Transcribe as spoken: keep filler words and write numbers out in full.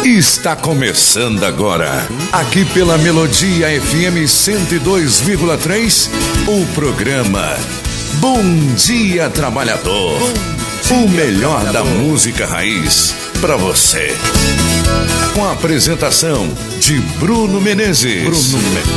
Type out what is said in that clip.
Está começando agora, aqui pela Melodia F M cento e dois vírgula três, o programa Bom Dia Trabalhador. Bom dia, o melhor trabalhador. Da música raiz para você. Com a apresentação de Bruno Menezes. Bruno Menezes.